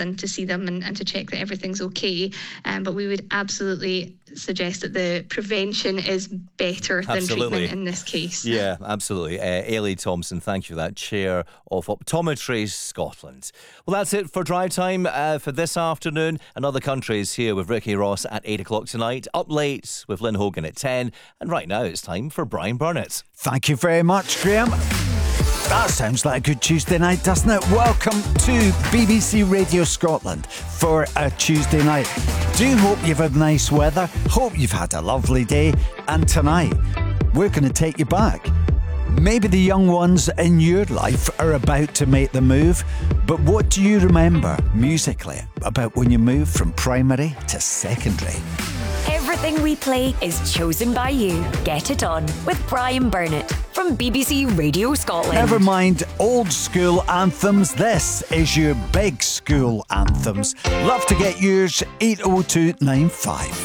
in to see them and to check that everything's okay. But we would absolutely suggest that the prevention is better than treatment in this case. Yeah, absolutely. Ailey Thompson, thank you for that, Chair of Optometry Scotland. Well, that's it for Drive Time for this afternoon. And other countries here with Ricky Ross at 8 o'clock tonight. Up late with Lynn Hogan at 10. And right now it's time for Brian Burnett. Thank you very much, Graham. That sounds like a good Tuesday night, doesn't it? Welcome to BBC Radio Scotland for a Tuesday night. Do hope you've had nice weather. Hope you've had a lovely day. And tonight, we're going to take you back. Maybe the young ones in your life are about to make the move, but what do you remember musically about when you moved from primary to secondary? Everything we play is chosen by you. Get it on with Brian Burnett from BBC Radio Scotland. Never mind old school anthems. This is your big school anthems. Love to get yours. 80295.